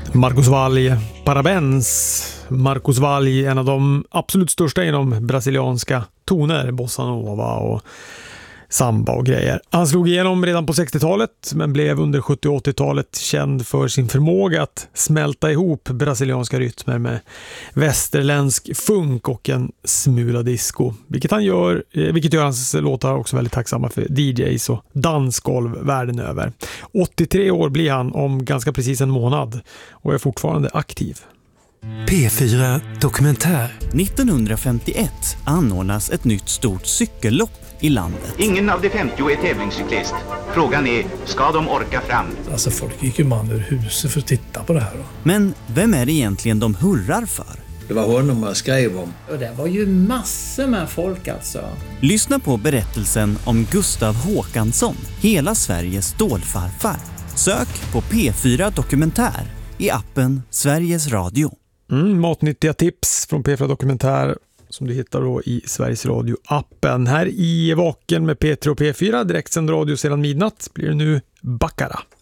Marcos Valle, Parabéns. Marcos Valle, en av de absolut största inom brasilianska toner, bossa nova och samba och grejer. Han slog igenom redan på 60-talet men blev under 70- och 80-talet känd för sin förmåga att smälta ihop brasilianska rytmer med västerländsk funk och en smula disco. Vilket gör hans låtar också väldigt tacksamma för DJs och dansgolv världen över. 83 år blir han om ganska precis en månad och är fortfarande aktiv. P4 Dokumentär. 1951 anordnas ett nytt stort cykellopp i landet. Ingen av de 50 är tävlingscyklist. Frågan är, ska de orka fram? Alltså folk gick ju man ur huset för att titta på det här då. Men vem är det egentligen de hurrar för? Det var honom man skrev om. Och det var ju massor med folk alltså. Lyssna på berättelsen om Gustav Håkansson, hela Sveriges stålfarfar. Sök på P4 Dokumentär i appen Sveriges Radio. Matnyttiga tips från P4 Dokumentär som du hittar då i Sveriges Radio-appen. Här i Vaken med P3 och P4, direktsänd radio sedan midnatt, blir det nu Baccara.